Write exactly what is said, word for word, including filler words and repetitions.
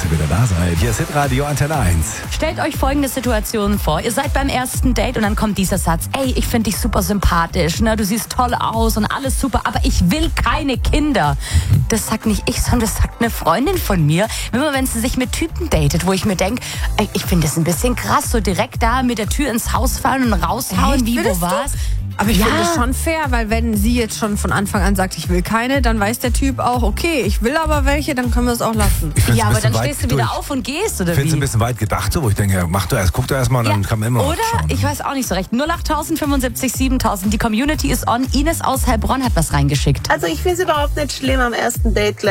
dass ihr wieder da seid. Hier ist Hitradio Antenne eins. Stellt euch folgende Situation vor. Ihr seid beim ersten Date und dann kommt dieser Satz. Ey, ich finde dich super sympathisch, ne? Du siehst toll aus und alles super, aber ich will keine Kinder. Das sagt nicht ich, sondern das sagt eine Freundin von mir. Immer wenn sie sich mit Typen datet, wo ich mir denke, ich finde das ein bisschen krass, so direkt da mit der Tür ins Haus fallen und raushauen, Echt? wie, wo, Würdest du? was. Aber ich Ja. finde es schon fair, weil wenn sie jetzt schon von Anfang an sagt, ich will keine, dann weiß der Typ auch, okay, ich will aber welche, dann können wir es auch lassen. Ich find's Ja, ein aber bisschen dann weit stehst du wieder durch. auf und gehst, oder Ich finde es wie? ein bisschen weit gedacht, so, wo ich denke, ja, mach doch erst, guck doch erst mal und dann kann man immer noch Oder? schauen. Ich weiß auch nicht so recht. null acht fünfundsiebzig siebentausend. Die Community ist on. Ines aus Heilbronn hat was reingeschickt. Also ich finde es überhaupt nicht schlimm, am ersten Date